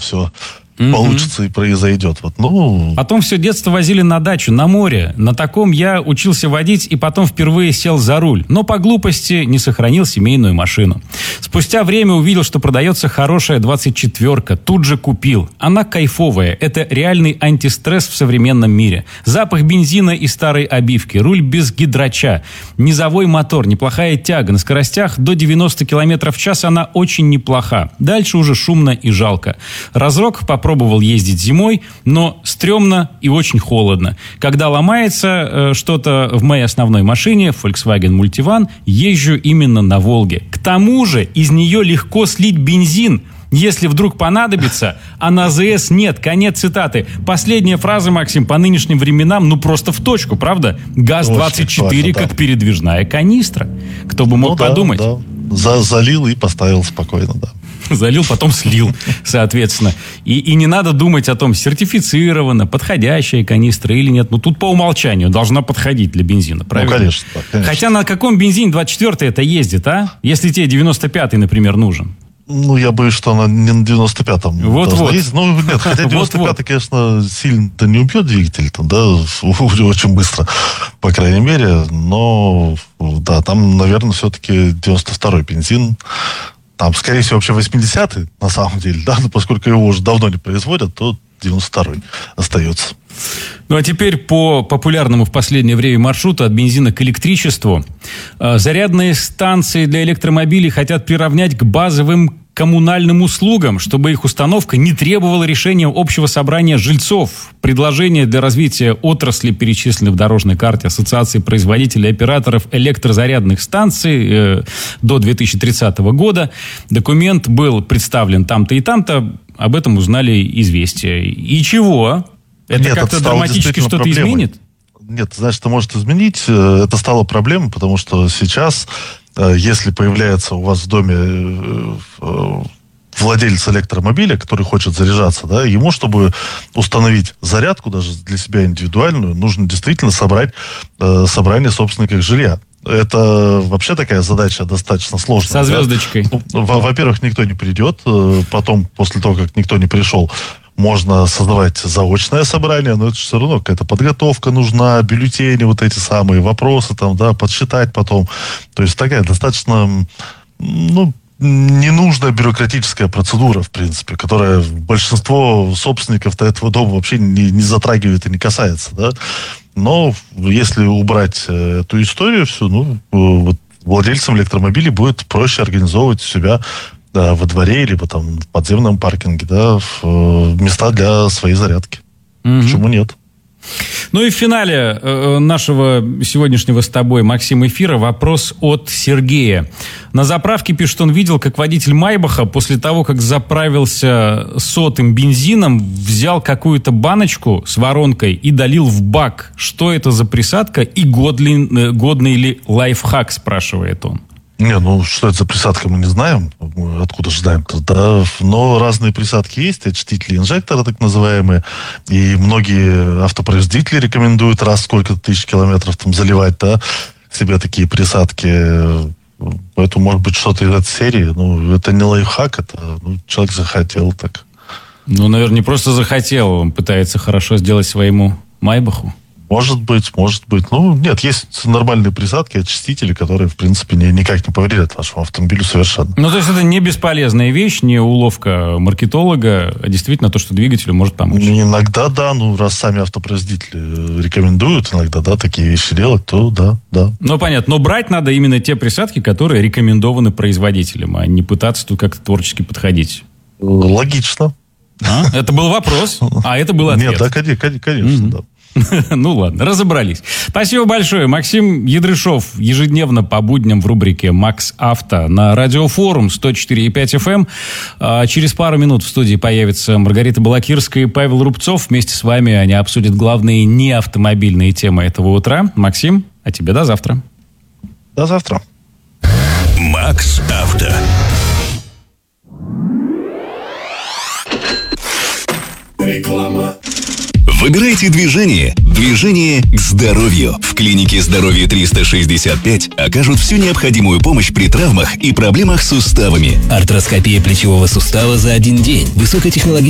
все получится и произойдет. Потом все детство возили на дачу, на море. На таком я учился водить и потом впервые сел за руль. Но по глупости не сохранил семейную машину. Спустя время увидел, что продается хорошая 24-ка. Тут же купил. Она кайфовая. Это реальный антистресс в современном мире. Запах бензина и старой обивки. Руль без гидрача. Низовой мотор. Неплохая тяга. На скоростях до 90 км в час она очень неплоха. Дальше уже шумно и жалко. Разрок попробовал ездить зимой, но стрёмно и очень холодно. Когда ломается что-то в моей основной машине, Volkswagen Multivan, езжу именно на Волге. К тому же из нее легко слить бензин, если вдруг понадобится, а на АЗС нет. Конец цитаты. Последняя фраза, Максим, по нынешним временам, ну просто в точку, правда? ГАЗ-24 как передвижная канистра. Кто бы мог подумать. Да. Залил и поставил спокойно, да. Залил, потом слил, соответственно. И не надо думать о том, сертифицирована, подходящая канистра или нет. Ну, тут по умолчанию должна подходить для бензина, правильно? Ну, конечно, да, конечно. Хотя на каком бензине 24-й это ездит, а? Если тебе 95-й, например, нужен. Ну, я боюсь, что она не на 95-м должна ездить. Ну, нет, хотя 95-й, конечно, сильно-то не убьет двигатель-то, да, очень быстро, по крайней мере. Но, да, там, наверное, все-таки 92-й бензин. Там, скорее всего, вообще 80-й, на самом деле, да, но поскольку его уже давно не производят, то 92-й остается. Ну, а теперь по популярному в последнее время маршруту от бензина к электричеству. Зарядные станции для электромобилей хотят приравнять к базовым коммунальным услугам, чтобы их установка не требовала решения общего собрания жильцов. Предложения для развития отрасли перечислены в дорожной карте Ассоциации производителей и операторов электрозарядных станций до 2030 года. Документ был представлен там-то и там-то. Об этом узнали «Известия». И чего? Это как-то драматически что-то изменит? Нет, значит, это может изменить. Это стало проблемой, потому что сейчас, если появляется у вас в доме владелец электромобиля, который хочет заряжаться, да, ему, чтобы установить зарядку даже для себя индивидуальную, нужно действительно собрать собрание собственников жилья. Это вообще такая задача достаточно сложная. Со звездочкой. Да? Во-первых, никто не придет. Потом, после того, как никто не пришел, можно создавать заочное собрание, но это все равно какая-то подготовка нужна, бюллетени, вот эти самые вопросы, там, да, подсчитать потом. То есть такая достаточно, ненужная бюрократическая процедура, в принципе, которая большинство собственников этого дома вообще не затрагивает и не касается, да. Но если убрать эту историю всю, владельцам электромобилей будет проще организовывать у себя во дворе, либо там в подземном паркинге, да, места для своей зарядки. Почему нет? Ну и в финале нашего сегодняшнего с тобой, Максим, эфира вопрос от Сергея. На заправке, пишет, он видел, как водитель Майбаха после того, как заправился сотым бензином, взял какую-то баночку с воронкой и долил в бак. Что это за присадка и годный ли лайфхак, спрашивает он. Что это за присадка, мы не знаем. Откуда же знаем-то, да. Но разные присадки есть, очистители инжектора, так называемые. И многие автопроизводители рекомендуют раз в сколько-то тысяч километров там заливать, да, себе такие присадки. Поэтому, может быть, что-то из этой серии. Это не лайфхак, это человек захотел так. Наверное, не просто захотел, он пытается хорошо сделать своему Майбаху. Может быть. Нет, есть нормальные присадки, очистители, которые, в принципе, никак не повредят вашему автомобилю совершенно. То есть это не бесполезная вещь, не уловка маркетолога, а действительно то, что двигателю может помочь. Иногда, да, раз сами автопроизводители рекомендуют иногда, да, такие вещи делать, то да. Понятно, но брать надо именно те присадки, которые рекомендованы производителем, а не пытаться тут как-то творчески подходить. Логично. Это был вопрос, а это был ответ. Нет, да, конечно, да. Ладно, разобрались. Спасибо большое. Максим Ядрышов ежедневно по будням в рубрике «Макс Авто» на Радиофорум 104,5 FM. Через пару минут в студии появится Маргарита Балакирская и Павел Рубцов. Вместе с вами они обсудят главные неавтомобильные темы этого утра. Максим, а тебе до завтра. До завтра. «Макс Авто». Реклама. Выбирайте движение к здоровью. В клинике «Здоровье 365» окажут всю необходимую помощь при травмах и проблемах с суставами. Артроскопия плечевого сустава за один день. Высокотехнологичная